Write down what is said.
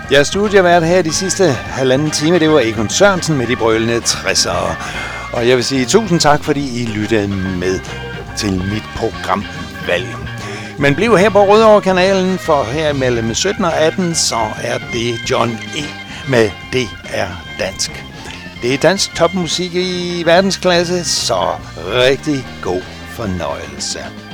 Jeg studievært her de sidste halvanden time, det var Egon Sørensen med de brølende 60'ere. Og jeg vil sige tusind tak, fordi I lyttede med til mit programvalg. Men bliv her på Rødovre-kanalen, for her mellem 17 og 18, så er det John E. med Det er Dansk. Det er dansk topmusik i verdensklasse, så rigtig god fornøjelse.